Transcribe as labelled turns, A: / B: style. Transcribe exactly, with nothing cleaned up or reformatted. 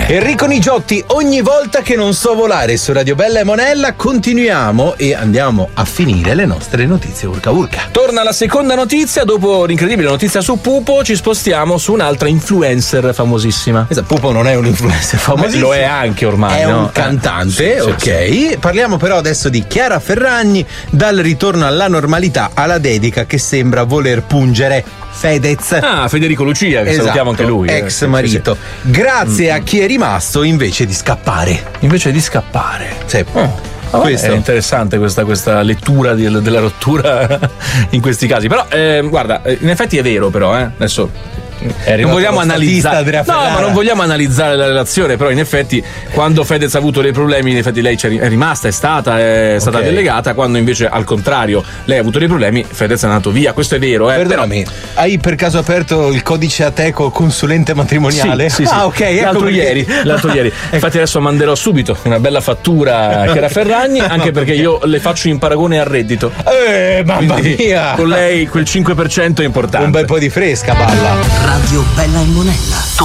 A: Enrico Nigiotti, ogni volta che non so volare su Radio Bella e Monella, continuiamo e andiamo a finire le nostre notizie urca urca.
B: Torna la seconda notizia, dopo l'incredibile notizia su Pupo ci spostiamo su un'altra influencer famosissima.
A: Esatto, Pupo non è un influencer famosissimo.
B: Lo è anche ormai,
A: è
B: no?
A: un cantante,
B: eh, sì,
A: ok.
B: sì, sì.
A: Parliamo però adesso di Chiara Ferragni, dal ritorno alla normalità alla dedica che sembra voler pungere Fedez.
B: Ah, Federico Lucia, che
A: esatto,
B: salutiamo anche lui.
A: Ex
B: eh.
A: marito. Sì, sì. Grazie mm. a chi è rimasto invece di scappare.
B: Invece di scappare.
A: Sì.
B: Oh. Ah, questo. È interessante questa, questa lettura di, della rottura in questi casi. Però, eh, guarda, in effetti è vero, però, eh. Adesso. Non vogliamo analizzare, no, ma non vogliamo analizzare la relazione, però in effetti quando Fedez ha avuto dei problemi, in effetti lei è rimasta, è stata, è stata okay. delegata, quando invece al contrario lei ha avuto dei problemi, Fedez è andato via, questo è vero. Eh,
A: Perdonami, però... hai per caso aperto il codice Ateco consulente matrimoniale?
B: Sì, sì,
A: ah,
B: sì.
A: ok, ecco
B: l'altro
A: perché...
B: ieri, l'altro ieri. Infatti adesso manderò subito una bella fattura a Chiara Ferragni, anche perché io le faccio in paragone al reddito.
A: Eh, mamma Quindi, mia!
B: Con lei quel cinque per cento è importante.
A: Un bel po' di fresca, balla.
C: Radio Bella e Monella.